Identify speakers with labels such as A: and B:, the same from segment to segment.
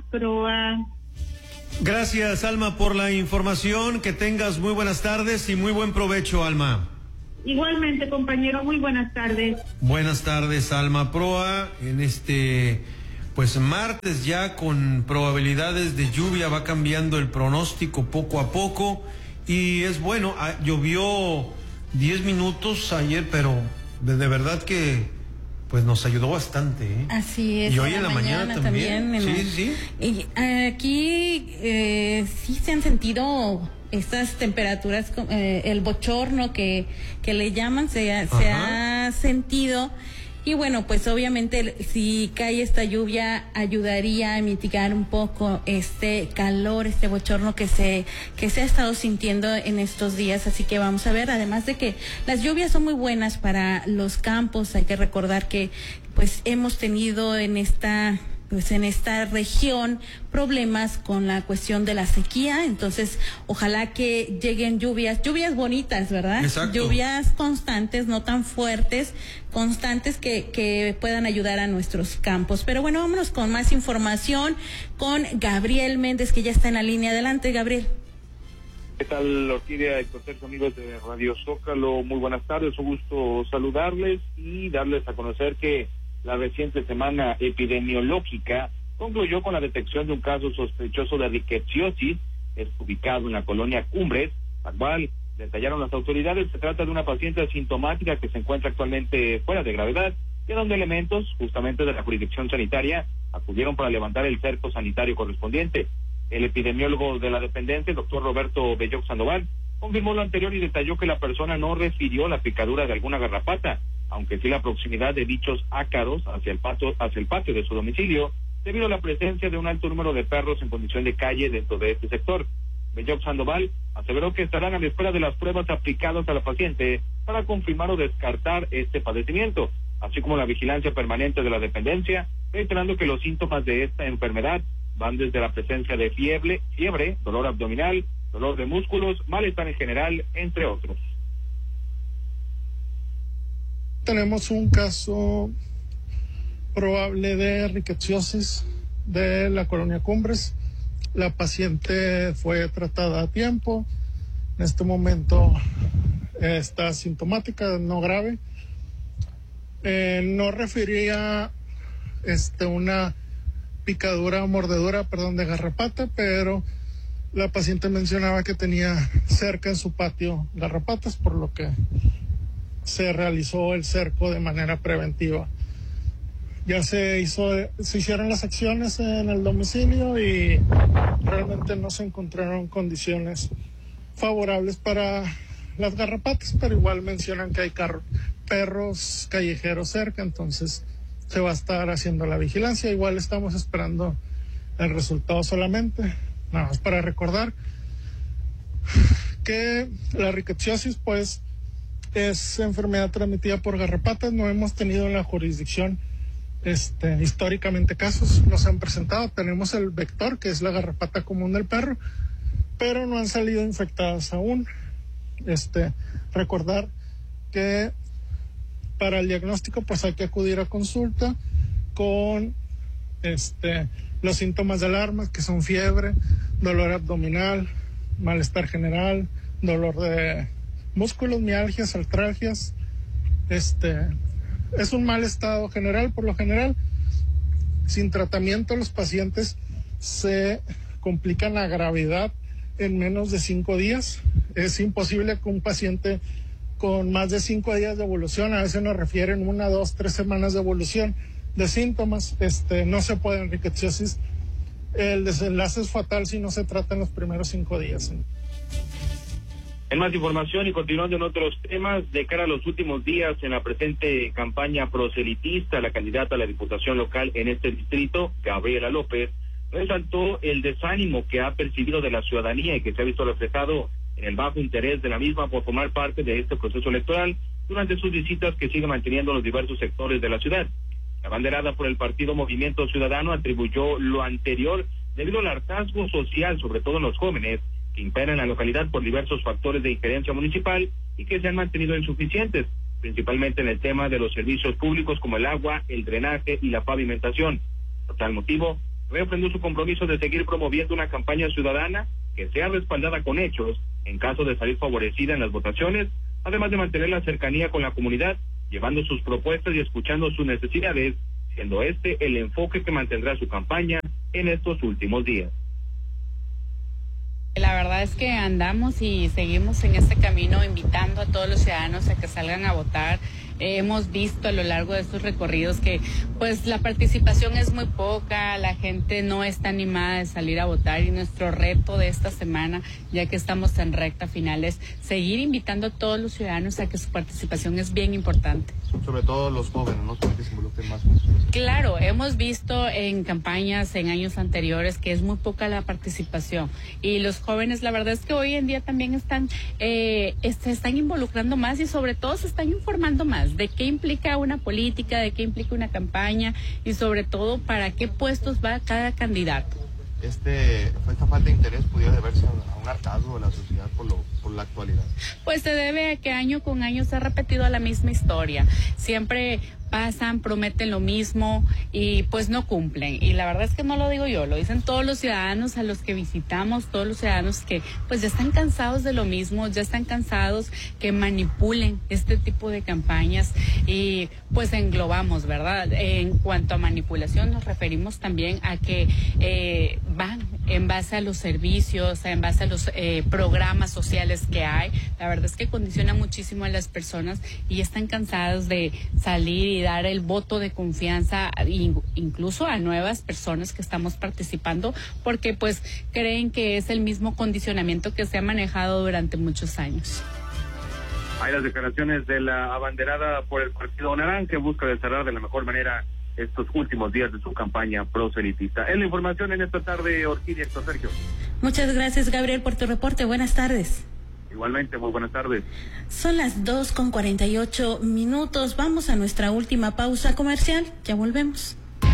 A: Proa.
B: Gracias, Alma, por la información. Que tengas muy buenas tardes y muy buen provecho, Alma.
A: Igualmente, compañero, muy buenas tardes.
B: Buenas tardes, Alma Proa. En pues martes ya con probabilidades de lluvia, va cambiando el pronóstico poco a poco y es bueno. Llovió 10 minutos ayer, pero de verdad que pues nos ayudó bastante, ¿eh?
C: Así es.
B: Y hoy en la mañana también. Sí.
C: Y aquí sí se han sentido estas temperaturas, el bochorno que le llaman, se ha sentido. Y bueno, pues obviamente si cae esta lluvia ayudaría a mitigar un poco este calor, este bochorno que se ha estado sintiendo en estos días. Así que vamos a ver, además de que las lluvias son muy buenas para los campos, hay que recordar que pues hemos tenido en esta región problemas con la cuestión de la sequía, entonces ojalá que lleguen lluvias bonitas, ¿verdad?
B: Exacto.
C: Lluvias constantes, no tan fuertes, constantes que puedan ayudar a nuestros campos. Pero bueno, vámonos con más información con Gabriel Méndez, que ya está en la línea. Adelante, Gabriel.
D: ¿Qué tal, Orquídea y amigos de Radio Zócalo? Muy buenas tardes, un gusto saludarles y darles a conocer que la reciente semana epidemiológica concluyó con la detección de un caso sospechoso de rickettsiosis, ubicado en la colonia Cumbres, la cual detallaron las autoridades. Se trata de una paciente asintomática que se encuentra actualmente fuera de gravedad, y donde elementos justamente de la jurisdicción sanitaria acudieron para levantar el cerco sanitario correspondiente. El epidemiólogo de la dependencia, el doctor Roberto Belloc Sandoval, confirmó lo anterior y detalló que la persona no refirió la picadura de alguna garrapata, aunque sí la proximidad de dichos ácaros hacia el patio de su domicilio, debido a la presencia de un alto número de perros en condición de calle dentro de este sector. Belloc Sandoval aseveró que estarán a la espera de las pruebas aplicadas a la paciente para confirmar o descartar este padecimiento, así como la vigilancia permanente de la dependencia, reiterando que los síntomas de esta enfermedad van desde la presencia de fiebre, dolor abdominal, dolor de músculos, malestar en general, entre otros.
E: Tenemos un caso probable de rickettsiosis de la colonia Cumbres. La paciente fue tratada a tiempo. En este momento está asintomática, no grave. No refería una picadura o mordedura, de garrapata, pero la paciente mencionaba que tenía cerca en su patio garrapatas, por lo que se realizó el cerco de manera preventiva. Ya se hicieron las acciones en el domicilio y realmente no se encontraron condiciones favorables para las garrapatas, pero igual mencionan que hay perros callejeros cerca, entonces se va a estar haciendo la vigilancia. Igual estamos esperando el resultado solamente, nada más para recordar que la rickettsiosis pues es enfermedad transmitida por garrapatas. No hemos tenido en la jurisdicción históricamente casos, nos han presentado. Tenemos el vector, que es la garrapata común del perro, pero no han salido infectadas aún. Recordar que para el diagnóstico pues hay que acudir a consulta con los síntomas de alarma, que son fiebre, dolor abdominal, malestar general, dolor de músculos, mialgias, artralgias. Es un mal estado general. Por lo general, sin tratamiento, los pacientes se complican a gravedad en menos de 5 días. Es imposible que un paciente con más de 5 días de evolución, a veces nos refieren 1, 2, 3 semanas de evolución de síntomas, no se puede en rickettsiosis. El desenlace es fatal si no se trata en los primeros 5 días.
D: En más información y continuando en otros temas, de cara a los últimos días en la presente campaña proselitista, la candidata a la diputación local en este distrito, Gabriela López, resaltó el desánimo que ha percibido de la ciudadanía y que se ha visto reflejado en el bajo interés de la misma por formar parte de este proceso electoral durante sus visitas que sigue manteniendo en los diversos sectores de la ciudad. La abanderada por el partido Movimiento Ciudadano atribuyó lo anterior debido al hartazgo social, sobre todo en los jóvenes, que impera en la localidad por diversos factores de injerencia municipal y que se han mantenido insuficientes, principalmente en el tema de los servicios públicos como el agua, el drenaje y la pavimentación. Por tal motivo, refrendó su compromiso de seguir promoviendo una campaña ciudadana que sea respaldada con hechos en caso de salir favorecida en las votaciones, además de mantener la cercanía con la comunidad, llevando sus propuestas y escuchando sus necesidades, siendo este el enfoque que mantendrá su campaña en estos últimos días.
F: La verdad es que andamos y seguimos en este camino invitando a todos los ciudadanos a que salgan a votar. Hemos visto a lo largo de estos recorridos que pues la participación es muy poca, la gente no está animada de salir a votar y nuestro reto de esta semana, ya que estamos en recta final, es seguir invitando a todos los ciudadanos a que su participación es bien importante.
G: Sobre todo los jóvenes, ¿no? Que se involucren más.
F: Claro, hemos visto en campañas en años anteriores que es muy poca la participación y los jóvenes, la verdad es que hoy en día también se están involucrando más y sobre todo se están informando más de qué implica una política, de qué implica una campaña y sobre todo para qué puestos va cada candidato.
G: Esta falta de interés pudiera deberse a un hartazgo de la sociedad por la actualidad.
F: Pues se debe a que año con año se ha repetido la misma historia. Siempre pasan, prometen lo mismo y pues no cumplen. Y la verdad es que no lo digo yo, lo dicen todos los ciudadanos a los que visitamos, todos los ciudadanos que pues ya están cansados de lo mismo, ya están cansados que manipulen este tipo de campañas y pues englobamos, ¿verdad? En cuanto a manipulación nos referimos también a que van en base a los servicios, en base a los programas sociales que hay. La verdad es que condiciona muchísimo a las personas y están cansados de salir y dar el voto de confianza incluso a nuevas personas que estamos participando porque pues creen que es el mismo condicionamiento que se ha manejado durante muchos años.
D: Hay las declaraciones de la abanderada por el Partido Naranja que busca cerrar de la mejor manera estos últimos días de su campaña proselitista. Es la información en esta tarde, Orquídea, Héctor Sergio.
C: Muchas gracias, Gabriel, por tu reporte. Buenas tardes.
D: Igualmente, muy buenas tardes.
C: Son las 2:48. Vamos a nuestra última pausa comercial. Ya volvemos.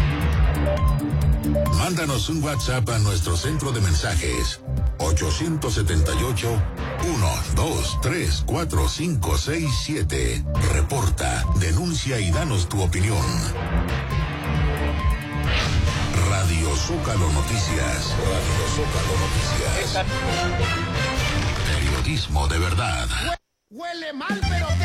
H: Mándanos un WhatsApp a nuestro centro de mensajes 878-123-4567. Reporta, denuncia y danos tu opinión. Radio Zócalo Noticias. Radio Zócalo Noticias. Periodismo de verdad.
I: Huele mal, pero